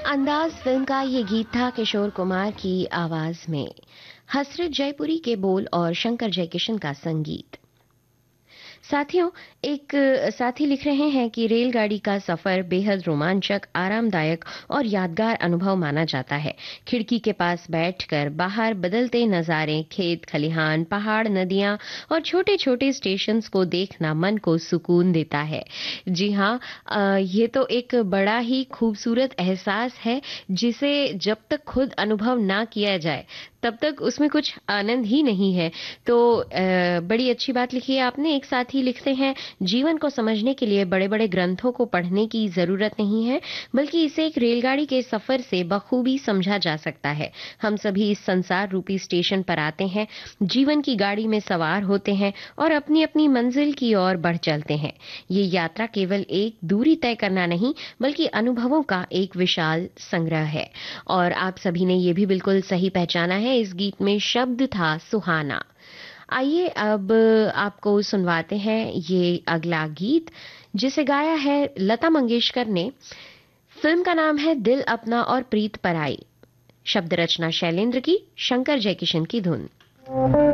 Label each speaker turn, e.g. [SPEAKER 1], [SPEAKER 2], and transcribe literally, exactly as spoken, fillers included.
[SPEAKER 1] अंदाज फिल्म का ये गीत था किशोर कुमार की आवाज में। हसरत जयपुरी के बोल और शंकर जयकिशन का संगीत। साथियों, एक साथी लिख रहे हैं कि रेलगाड़ी का सफर बेहद रोमांचक, आरामदायक और यादगार अनुभव माना जाता है। खिड़की के पास बैठकर बाहर बदलते नजारे, खेत खलिहान, पहाड़, नदियां और छोटे-छोटे स्टेशंस को देखना मन को सुकून देता है। जी हाँ, ये तो एक बड़ा ही खूबसूरत एहसास है जिसे जब तक खुद अनुभव ना किया जाए तब तक उसमें कुछ आनंद ही नहीं है। तो बड़ी अच्छी बात लिखी है आपने। एक साथी लिखते हैं, जीवन को समझने के लिए बड़े-बड़े ग्रंथों को पढ़ने की जरूरत नहीं है, बल्कि इसे एक रेलगाड़ी के सफर से बखूबी समझा जा सकता है। हम सभी इस संसार रूपी स्टेशन पर आते हैं, जीवन की गाड़ी में सवार होते हैं और अपनी अपनी मंजिल की ओर बढ़ चलते हैं। ये यात्रा केवल एक दूरी तय करना नहीं, बल्कि अनुभवों का एक विशाल संग्रह है। और आप सभी ने ये भी बिल्कुल सही पहचाना है, इस गीत में शब्द था सुहाना। आइए अब आपको सुनवाते हैं ये अगला गीत, जिसे गाया है लता मंगेशकर ने। फिल्म का नाम है दिल अपना और प्रीत पराई। शब्द रचना शैलेंद्र की, शंकर जयकिशन की धुन।